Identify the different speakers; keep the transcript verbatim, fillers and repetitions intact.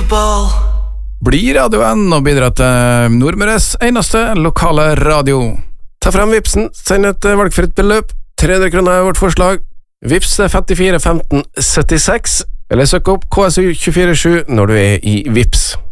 Speaker 1: fotball.
Speaker 2: Bli radioen og bidra til Nordmøres eneste lokale radio.
Speaker 3: Ta frem Vipsen, send et valgfritt beløp. tre hundre kroner er vårt forslag. Vips femtifire femten syttiseks, eller søk opp K S U to fire sju når du er i Vips.